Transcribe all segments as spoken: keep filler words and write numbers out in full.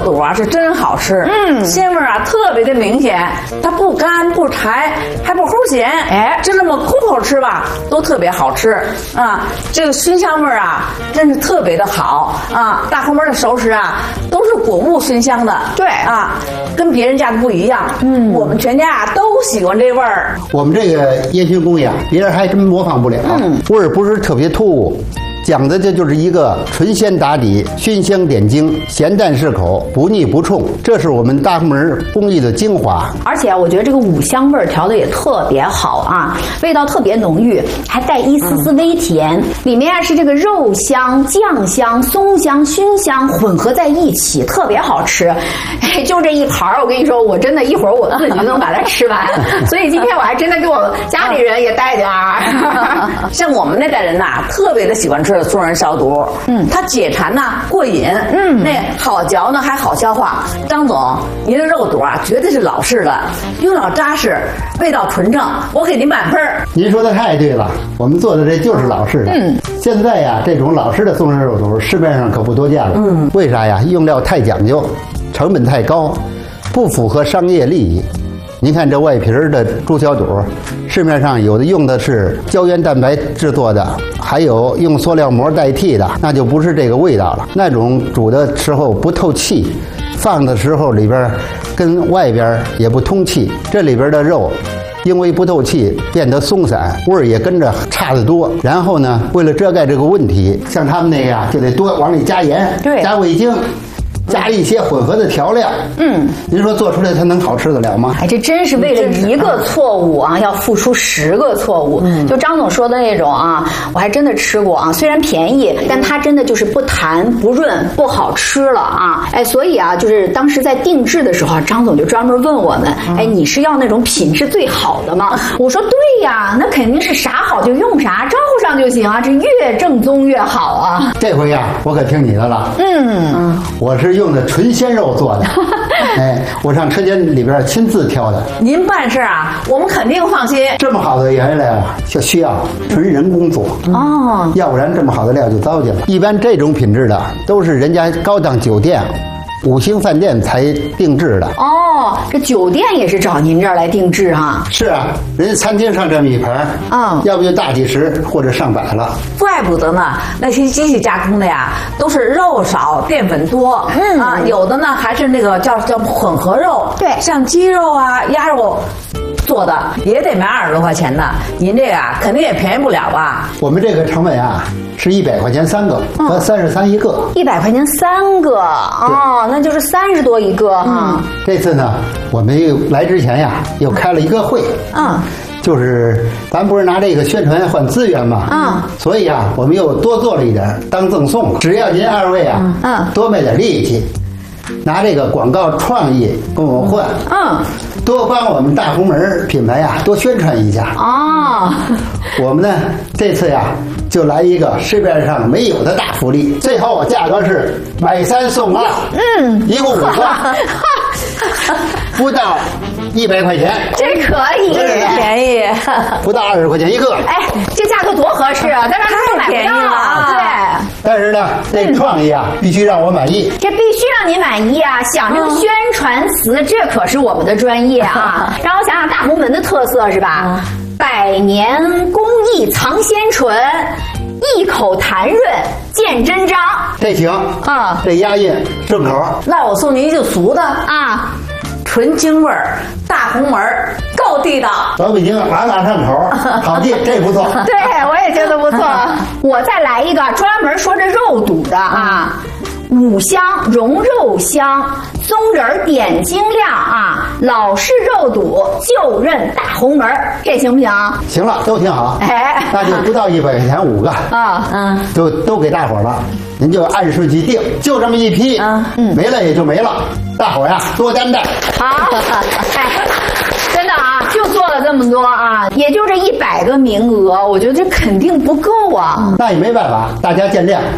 肚啊是真好吃，嗯，鲜味啊特别的明显，它不干不柴，还不齁咸，哎，就这么空口吃吧，都特别好吃啊。这个熏香味啊，真是特别的好啊。大红门的熟食啊，都是果物熏香的，对啊，跟别人家的不一样。嗯，我们全家啊都喜欢这味儿。 我们这个烟熏工艺啊，别人还真模仿不了，嗯，味儿不是特别突兀。讲的这就是一个纯鲜打底，熏香点睛，咸淡适口，不腻不冲，这是我们大红门工艺的精华。 而且我觉得这个五香味儿调的也特别好啊，味道特别浓郁，还带一丝丝微甜。嗯、里面啊是这个肉香、酱香、松香、熏香混合在一起，特别好吃。哎，就这一盘儿，我跟你说，我真的一会儿我自己就能把它吃完。所以今天我还真的给我家里人也带点儿。 像我们那代人呐、啊，特别的喜欢吃松仁小肚，嗯，它解馋呐，过瘾，嗯，那好嚼呢，还好消化。张总，您的肉肚啊，绝对是老式的，用料扎实，味道纯正，我给您满分。 您说的太对了，我们做的这就是老式的。嗯，现在呀，这种老式的松仁肉肚市面上可不多见了。嗯，为啥呀？用料太讲究，成本太高，不符合商业利益。您看这外皮儿的猪小肚，市面上有的用的是胶原蛋白制作的，还有用塑料膜代替的，那就不是这个味道了。那种煮的时候不透气，放的时候里边跟外边也不通气，这里边的肉因为不透气变得松散，味儿也跟着差得多。然后呢，为了遮盖这个问题，像他们那个呀，就得多往里加盐， 对， 加味精。加一些混合的调料，嗯，您说做出来它能好吃得了吗？ 哎，这真是为了一个错误啊，要付出十个错误。嗯，就张总说的那种啊，我还真的吃过啊，虽然便宜，但它真的就是不弹不润，不好吃了啊。哎，所以啊，就是当时在定制的时候，张总就专门问我们，哎，你是要那种品质最好的吗？我说对呀，那肯定是啥好就用啥，招呼上就行啊，这越正宗越好啊。 这回呀，我可听你的了。嗯，我是用的纯鲜肉做的，哎，我上车间里边亲自挑的。 您办事啊，我们肯定放心。 这么好的原料啊，就需要纯人工做哦，要不然这么好的料就糟践了。一般这种品质的都是人家高档酒店、五星饭店才定制的。 哦，这酒店也是找您这儿来定制哈？ 是啊，人家餐厅上这么一盘，嗯，要不就大几十或者上百了。 怪不得呢，那些机器加工的呀，都是肉少淀粉多，嗯啊，有的呢还是那个叫叫混合肉，对，像鸡肉啊、鸭肉做的也得卖二十多块钱呢。您这个啊，肯定也便宜不了吧？ 我们这个成本啊是一百块钱三个，和三十三一个。 一百块钱三个哦，那就是三十多一个哈。 嗯，这次呢，我们又来之前呀，又开了一个会。嗯。就是咱不是拿这个宣传换资源嘛，嗯，所以啊，我们又多做了一点当赠送。只要您二位啊，嗯，多卖点力气，拿这个广告创意跟我们换，嗯，多帮我们大红门品牌呀多宣传一下。哦，我们呢这次呀就来一个市面上没有的大福利，最后价格是买三送二，嗯，一共五个，不到一百块钱， 这可以， 便宜， 不到二十块钱一个。 哎，这价格多合适啊，在这儿太便宜了啊！对， 但是呢，这创意啊，必须让我满意。 这必须让您满意啊！想这个宣传词，这可是我们的专业啊！让我想想大红门的特色是吧？百年工艺藏鲜醇，一口弹润见真章。 这行啊，这押韵顺口。 那我送您一句俗的啊。纯京味儿，大红门儿，够地道。 老北京朗朗上口，好记，这不错。 对，我也觉得不错。我再来一个专门说这肉肚的啊，五香融肉香，松仁点睛亮啊，老式肉肚就认大红门，这行不行？ 行了，都挺好。哎，那就不到一百块钱五个啊，嗯，就都给大伙了。您就按顺序定，就这么一批，嗯，没了也就没了。大伙呀，多担待。 好，哎，真的啊，就做了这么多啊，也就这一百个名额，我觉得这肯定不够啊。 那也没办法，大家见谅。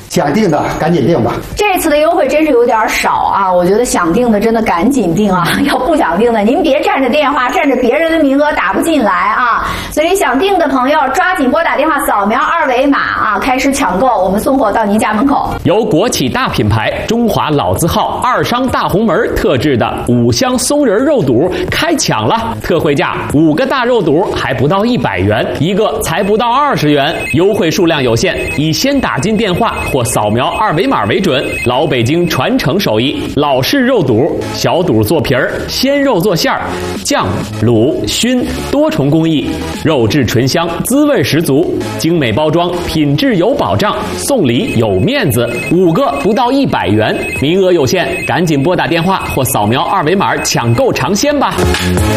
想订的赶紧订吧。 这次的优惠真是有点少啊，我觉得想订的真的赶紧订啊，要不想订的您别占着电话，占着别人的名额打不进来啊。所以想订的朋友抓紧拨打电话，扫描二维码啊，开始抢购，我们送货到您家门口。 由国企大品牌中华老字号二商大红门特制的五香松仁肉肚开抢了，特惠价五个大肉肚还不到一百元，一个才不到二十元，优惠数量有限，以先打进电话或扫描二维码为准。老北京传承手艺，老式肉肚，小肚做皮儿，鲜肉做馅儿，酱、卤、熏多重工艺，肉质醇香，滋味十足，精美包装，品质有保障，送礼有面子，五个不到一百元，名额有限，赶紧拨打电话或扫描二维码抢购尝鲜吧。